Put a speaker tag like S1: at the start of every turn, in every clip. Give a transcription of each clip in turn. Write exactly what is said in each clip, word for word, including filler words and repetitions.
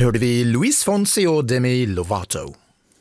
S1: hörde vi Luis Fonsi och Demi Lovato.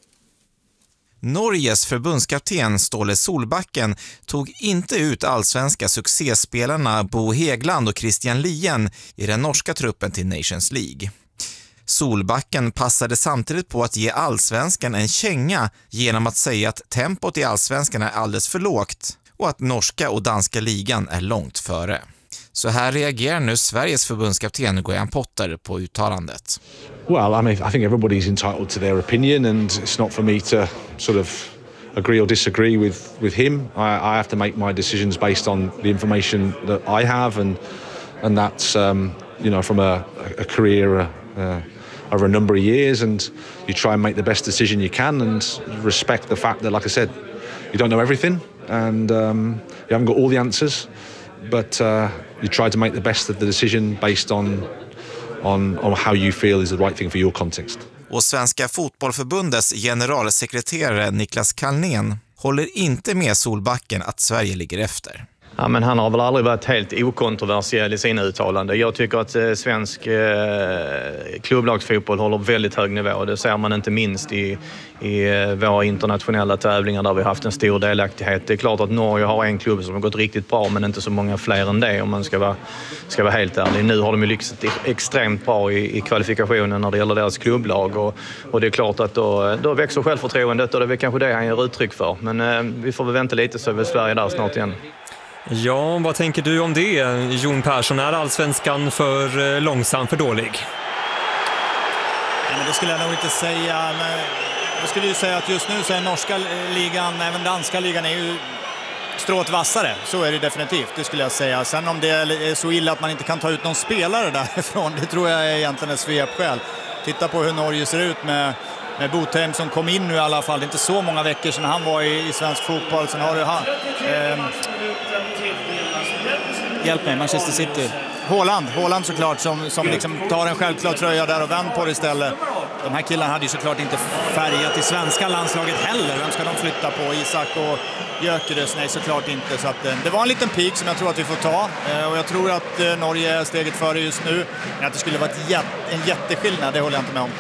S2: Norges förbundskapten Ståle Solbacken tog inte ut allsvenska succéspelarna Bo Hegland och Christian Lien i den norska truppen till Nations League. Solbacken passade samtidigt på att ge allsvenskan en känga genom att säga att tempot i allsvenskan är alldeles för lågt och att norska och danska ligan är långt före. Så här reagerar nu Sveriges förbundskapten Graham Potter på uttalandet.
S3: Well, I mean, I think everybody's entitled to their opinion, and it's not for me to sort of agree or disagree with with him. I, I have to make my decisions based on the information that I have, and and that's um, you know, from a, a career uh, over a number of years, and you try and make the best decision you can, and respect the fact that, like I said, you don't know everything, and um, you haven't got all the answers. But uh, you try to make the best of the decision based on, on, on how you feel is the right thing for your context.
S2: Och Svenska fotbollförbundets generalsekreterare Niklas Kalnén håller inte med Solbacken att Sverige ligger efter.
S4: Ja, men han har väl aldrig varit helt okontroversiell i sina uttalanden. Jag tycker att eh, svensk eh, klubblagsfotboll håller väldigt hög nivå. Det ser man inte minst i, i eh, våra internationella tävlingar där vi har haft en stor delaktighet. Det är klart att Norge har en klubb som har gått riktigt bra, men inte så många fler än det, om man ska vara, ska vara helt ärlig. Nu har de ju lyckats extremt bra i, i kvalifikationen när det gäller deras klubblag, och, och det är klart att då, då växer självförtroendet, och det är kanske det han ger uttryck för. Men eh, vi får väl vänta lite, så är vi Sverige där snart igen.
S5: Ja, vad tänker du om det, Jon Persson? Är allsvenskan för långsam, för dålig?
S6: Ja, men det skulle jag nog inte säga. Men jag skulle ju säga att just nu så är norska ligan, även danska ligan, är ju strået vassare. Så är det definitivt, det skulle jag säga. Sen om det är så illa att man inte kan ta ut någon spelare därifrån, det tror jag är egentligen ett svepskäl. Titta på hur Norge ser ut med med Botheim som kom in nu i alla fall. Det är inte så många veckor sedan han var i, i svensk fotboll. Sen har du han. Eh, hjälp mig, Manchester City. Haaland, Haaland såklart, som, som liksom tar en självklar tröja där och vänder på det istället. De här killarna hade ju såklart inte färgat i svenska landslaget heller. Vem ska de flytta på? Isak och Gyökeres? Nej, såklart inte. Så att, eh, det var en liten peak som jag tror att vi får ta. Eh, och jag tror att eh, Norge är steget före just nu. Men att det skulle vara ett jät- en jätteskillnad, det håller jag inte med om.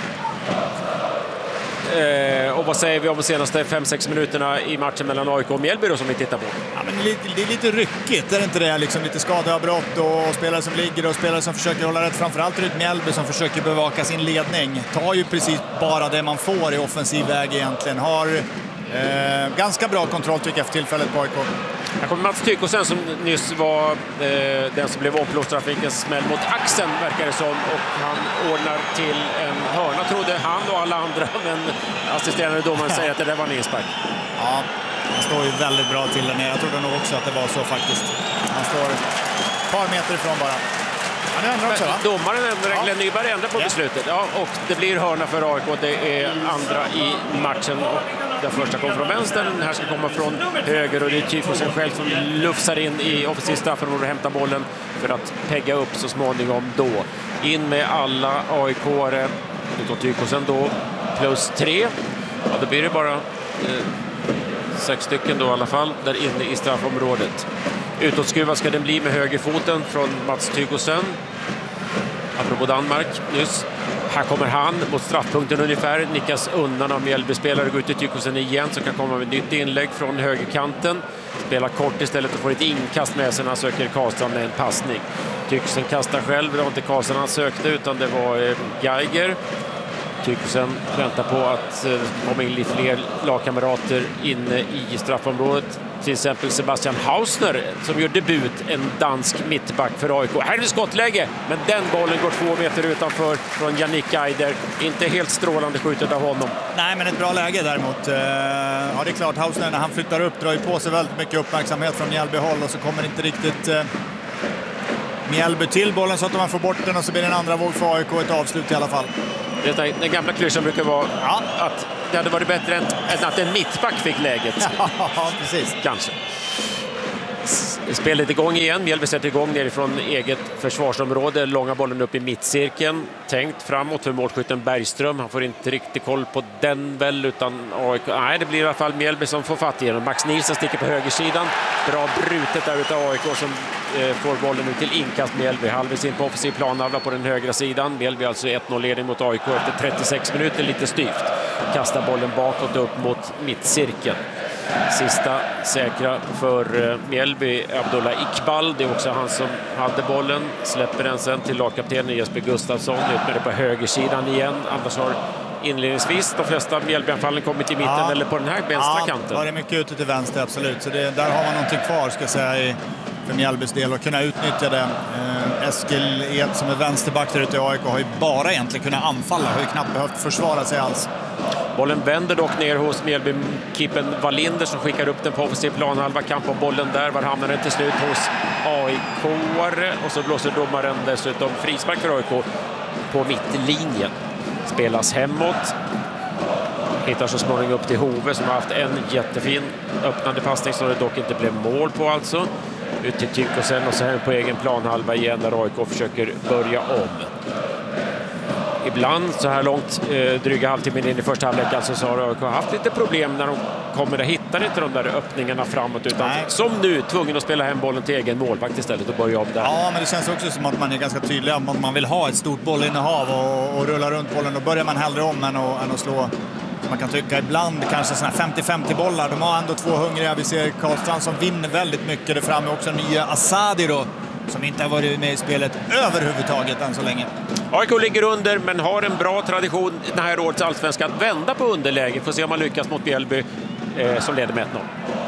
S7: Eh, och vad säger vi om de senaste fem sex minuterna i matchen mellan A I K och Mjällby då, som vi tittar på?
S6: Ja, men det, det är lite ryckigt, är det inte det? Liksom lite skadeavbrott och, och spelare som ligger och spelare som försöker hålla rätt. Framförallt är det Mjällby som försöker bevaka sin ledning. Tar ju precis bara det man får i offensiv väg egentligen. Har eh, ganska bra kontroll tycker jag för tillfället på A I K.
S7: Här kommer Mats Tykosen som nyss var eh, den som blev omplåstrad, fick en smäll mot axeln verkar det som, och han ordnar till en hörna, trodde han och alla andra, men assisterande domaren säger att det där var en inspark.
S6: Ja, han står ju väldigt bra till där nere. Jag trodde nog också att det var så faktiskt. Han står ett par meter ifrån bara. Han ändrar också, va?
S7: Domaren ändrar, ja. Glenn Nyberg ändrar på ja. beslutet. Ja, och det blir hörna för A I K. Det är andra i matchen. Och den första kommer från vänster, den här ska komma från höger, och det är Tykosen själv som lufsar in i offensiv straffområde och hämtar bollen för att pegga upp så småningom då. In med alla A I K-are, utom Tykosen då, plus tre. Ja, då blir det bara eh, sex stycken då i alla fall där inne i straffområdet. Utåtskruvad ska den bli med högerfoten från Mats Tykosen. Apropå Danmark nyss. Här kommer han mot straffpunkten ungefär. Nickas undan av Mjällby-spelare. Går ut till Tykosen igen, så kan komma med ett nytt inlägg från högerkanten. Spelar kort istället och får ett inkast med sig när han söker Karlstrand med en passning. Tykosen kastar själv. Det var inte Karlstrand han sökte, utan det var eh, Geiger. Tykosen väntar på att eh, komma in lite fler lagkamrater inne i straffområdet. Till exempel Sebastian Hausner som gör debut, en dansk mittback för A I K. Här är det skottläge, men den bollen går två meter utanför från Yannick Geider. Inte helt strålande skjutet av honom.
S6: Nej, men ett bra läge däremot. Ja, det är klart, Hausner när han flyttar upp drar ju på sig väldigt mycket uppmärksamhet från Mjällby-håll, och så kommer inte riktigt eh, Mjällby till bollen, så att man får bort den och så blir det en andra våg för A I K, ett avslut i alla fall.
S7: Den gamla klyschan brukar vara ja. att det hade varit bättre än, än att en mittback fick läget.
S6: Ja, precis.
S7: Kanske. Spelet igång igen. Mjällby sätter igång nerifrån eget försvarsområde. Långa bollen upp i mittcirkeln. Tänkt framåt för målskytten Bergström. Han får inte riktigt koll på den väl, utan A I K. Nej, det blir i alla fall Mjällby som får fatt igenom. Max Nilsson sticker på högersidan. Bra brutet där utav A I K som eh, får bollen nu till inkast Mjällby. Halvvägs in på offensiv planavla på den högra sidan. Mjällby alltså ett noll ledning mot A I K efter trettiosex minuter, lite styvt. Kastar bollen bakåt upp mot mittcirkeln. Sista säkra för Mjällby, Abdullah Iqbal. Det är också han som hade bollen. Släpper den sen till lagkaptenen Jesper Gustafsson. Ut med det på högersidan igen. Annars har inledningsvis de flesta Mjällby-anfallen kommit i mitten, ja, eller på den här vänstra
S6: ja,
S7: kanten.
S6: Ja, det är mycket ute till vänster, absolut. Så det, där har man någonting kvar, ska jag säga, i, för Mjällbys del, och kunna utnyttja det. Eh, Eskil Ed som är vänsterback där ute i A I K har ju bara egentligen kunnat anfalla. Har ju knappt behövt försvara sig alls.
S7: Bollen vänder dock ner hos Mjällby-keepern Wallinder som skickar upp den på offensiv planhalva. Kamp om bollen där. Var hamnar den till slut hos A I K-are. Och så blåser domaren dessutom frispark för A I K på mittlinjen. Spelas hemåt. Hittar så småningom upp till Hove som har haft en jättefin öppnande passning som det dock inte blev mål på alltså. Ut till Tykosen och så här på egen planhalva igen där A I K försöker börja om. Ibland så här långt, eh, dryga halvtimmen in i första halvlek, alltså, så har A I K haft lite problem när de kommer att hitta inte de där öppningarna framåt, utan
S6: Nej.
S7: som nu tvungen att spela hem bollen till egen målvakt istället och börja om där.
S6: Ja, men det känns också som att man är ganska tydlig om att man vill ha ett stort bollinnehav och, och rulla runt bollen. Då börjar man hellre om än att, än att slå. Man kan tycka ibland kanske såna femtio femtio bollar. De har ändå två hungriga. Vi ser Karlstrand som vinner väldigt mycket. Det framme också nya Asadi då, som inte har varit med i spelet överhuvudtaget än så länge.
S7: A I K ligger under men har en bra tradition den här årets allsvenska att vända på underläge. Får se om man lyckas mot Mjällby eh, som leder med ett noll.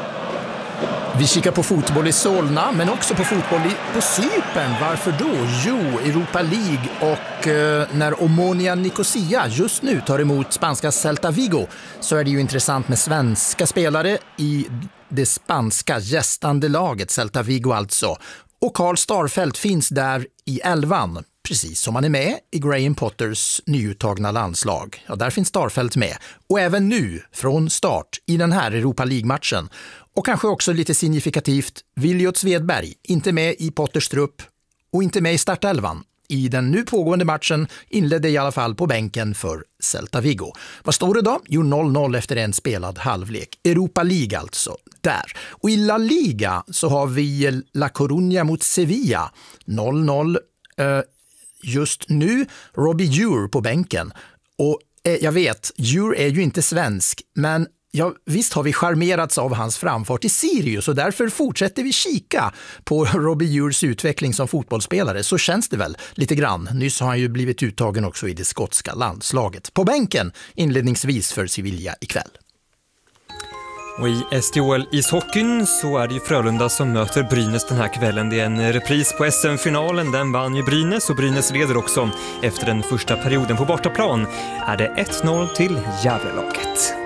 S1: Vi kikar på fotboll i Solna, men också på fotboll i, på Cypern. Varför då? Jo, Europa League och eh, när Omonia Nicosia just nu tar emot spanska Celta Vigo så är det ju intressant med svenska spelare i det spanska gästande laget, Celta Vigo alltså. Och Karl Starfelt finns där i elvan, precis som han är med i Graham Potters nyuttagna landslag. Ja, där finns Starfelt med. Och även nu, från start, i den här Europa League-matchen. Och kanske också lite signifikativt, Viljot Svedberg, inte med i Potters trupp och inte med i startelvan. I den nu pågående matchen inledde i alla fall på bänken för Celta Vigo. Vad står det då? Jo, noll noll efter en spelad halvlek. Europa League alltså, där. Och i La Liga så har vi La Coruña mot Sevilla. noll noll eh, just nu. Robbie Djur på bänken. Och eh, jag vet, Djur är ju inte svensk, men ja, visst har vi charmerats av hans framfart i Sirius och därför fortsätter vi kika på Robbie Djurs utveckling som fotbollsspelare. Så känns det väl lite grann. Nyss har han ju blivit uttagen också i det skotska landslaget. På bänken inledningsvis för Sevilla ikväll.
S5: Och i S D H L-ishockeyn så är det ju Frölunda som möter Brynäs den här kvällen. Det är en repris på S M-finalen. Den vann ju Brynäs och Brynäs leder också efter den första perioden. På bortaplan är det ett noll till Gävlelaget.